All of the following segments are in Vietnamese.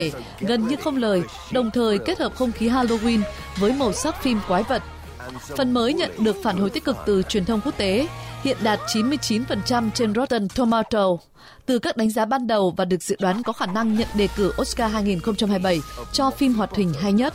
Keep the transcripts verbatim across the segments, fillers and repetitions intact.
gần như không lời, đồng thời kết hợp không khí Halloween với màu sắc phim quái vật. Phần mới nhận được phản hồi tích cực từ truyền thông quốc tế, hiện đạt chín mươi chín phần trăm trên Rotten Tomatoes từ các đánh giá ban đầu và được dự đoán có khả năng nhận đề cử Oscar hai không hai bảy cho phim hoạt hình hay nhất.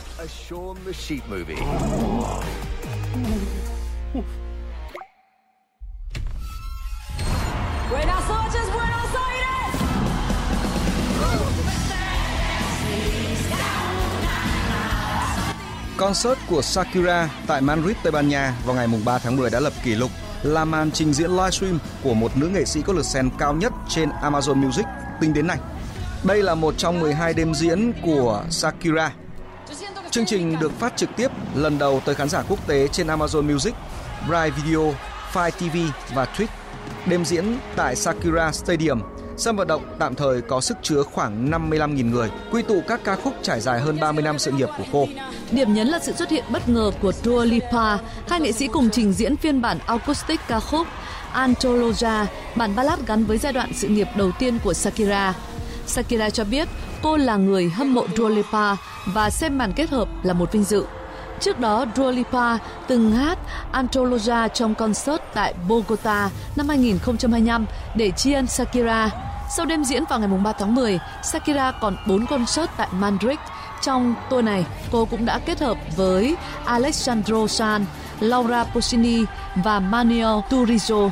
Concert của Shakira tại Madrid, Tây Ban Nha vào ngày ba tháng mười đã lập kỷ lục, là màn trình diễn livestream của một nữ nghệ sĩ có lượt xem cao nhất trên Amazon Music tính đến nay. Đây là một trong mười hai đêm diễn của Shakira. Chương trình được phát trực tiếp lần đầu tới khán giả quốc tế trên Amazon Music, Prime Video, Fire ti vi và Twitch. Đêm diễn tại Shakira Stadium, sân vận động tạm thời có sức chứa khoảng năm mươi lăm nghìn người, quy tụ các ca khúc trải dài hơn ba mươi năm sự nghiệp của cô. Điểm nhấn là sự xuất hiện bất ngờ của Dua Lipa, hai nghệ sĩ cùng trình diễn phiên bản acoustic ca khúc Antologia, bản ballad gắn với giai đoạn sự nghiệp đầu tiên của Shakira. Shakira cho biết cô là người hâm mộ Dua Lipa và xem màn kết hợp là một vinh dự. Trước đó, Dua Lipa từng hát Antologia trong concert tại Bogota năm hai không hai lăm để tri ân Shakira. Sau đêm diễn vào ngày ba tháng mười, Shakira còn bốn concert tại Madrid. Trong tour này, cô cũng đã kết hợp với Alessandro San, Laura Pausini và Manuel Turizo.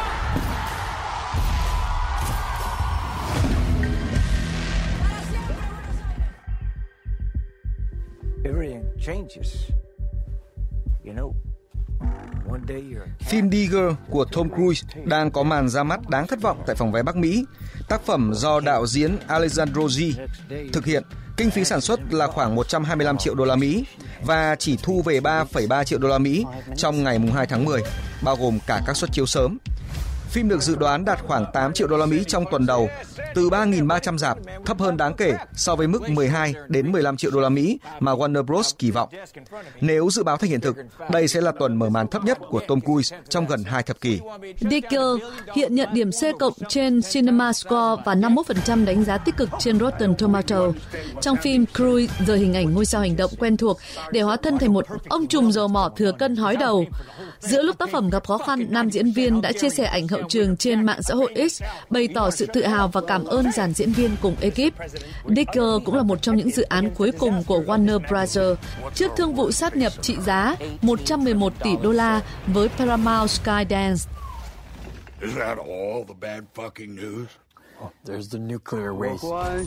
Phim Digger của Tom Cruise đang có màn ra mắt đáng thất vọng tại phòng vé Bắc Mỹ. Tác phẩm do đạo diễn Alessandro G thực hiện, kinh phí sản xuất là khoảng một trăm hai mươi lăm triệu đô la Mỹ và chỉ thu về ba phẩy ba triệu đô la Mỹ trong ngày hai tháng mười, bao gồm cả các suất chiếu sớm. Phim được dự đoán đạt khoảng tám triệu đô la Mỹ trong tuần đầu, từ ba nghìn ba trăm rạp, thấp hơn đáng kể so với mức mười hai đến mười lăm triệu đô la Mỹ mà Warner Bros kỳ vọng. Nếu dự báo thành hiện thực, đây sẽ là tuần mở màn thấp nhất của Tom Cruise trong gần hai thập kỷ. Digger hiện nhận điểm C cộng trên Cinema Score và năm mươi mốt phần trăm đánh giá tích cực trên Rotten Tomatoes. Trong phim, Cruise rời hình ảnh ngôi sao hành động quen thuộc để hóa thân thành một ông trùm dầu mỏ thừa cân hói đầu. Giữa lúc tác phẩm gặp khó khăn, nam diễn viên đã chia sẻ ảnh hậu trường trên mạng xã hội X, bày tỏ sự tự hào và cảm ơn dàn diễn viên cùng ekip. Digger cũng là một trong những dự án cuối cùng của Warner Bros. Trước thương vụ sát nhập trị giá một trăm mười một tỷ đô la với Paramount Skydance. Is that all the bad fucking news? Oh, there's the nuclear waste.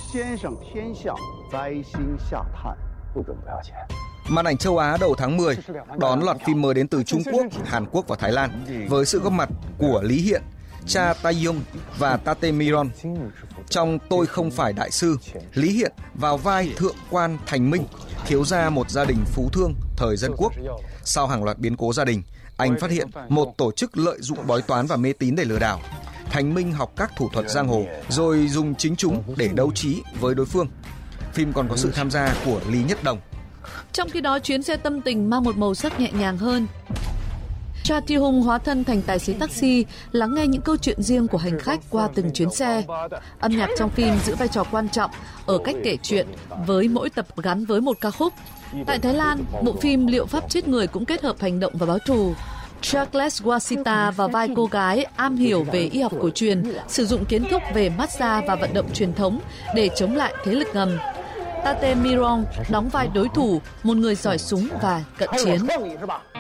Màn ảnh châu Á đầu tháng mười đón loạt phim mới đến từ Trung Quốc, Hàn Quốc và Thái Lan với sự góp mặt của Lý Hiện, Cha Tae-yong và Tate Miron. Trong Tôi không phải đại sư, Lý Hiện vào vai thượng quan Thành Minh, thiếu gia một gia đình phú thương thời Dân Quốc. Sau hàng loạt biến cố gia đình, anh phát hiện một tổ chức lợi dụng bói toán và mê tín để lừa đảo. Thành Minh học các thủ thuật giang hồ rồi dùng chính chúng để đấu trí với đối phương. Phim còn có sự tham gia của Lý Nhất Đồng. Trong khi đó, chuyến xe tâm tình mang một màu sắc nhẹ nhàng hơn. Cha Tae-hung hóa thân thành tài xế taxi, lắng nghe những câu chuyện riêng của hành khách qua từng chuyến xe. Âm nhạc trong phim giữ vai trò quan trọng ở cách kể chuyện, với mỗi tập gắn với một ca khúc. Tại Thái Lan, bộ phim Liệu pháp chết người cũng kết hợp hành động và báo thù. Charles Wasita vào vai cô gái am hiểu về y học cổ truyền, sử dụng kiến thức về massage và vận động truyền thống để chống lại thế lực ngầm. Tate Miron đóng vai đối thủ, một người giỏi súng và cận chiến.